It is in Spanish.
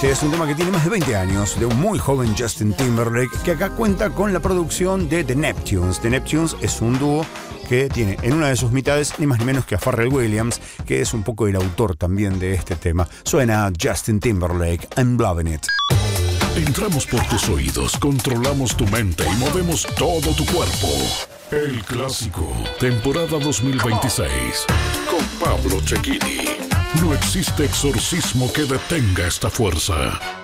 Este es un tema que tiene más de 20 años, de un muy joven Justin Timberlake, que acá cuenta con la producción de The Neptunes. The Neptunes es un dúo que tiene en una de sus mitades ni más ni menos que a Pharrell Williams, que es un poco el autor también de este tema. Suena Justin Timberlake, I'm Loving It. Entramos por tus oídos, controlamos tu mente y movemos todo tu cuerpo. El Clásico, temporada 2026, con Pablo Cecchini. No existe exorcismo que detenga esta fuerza.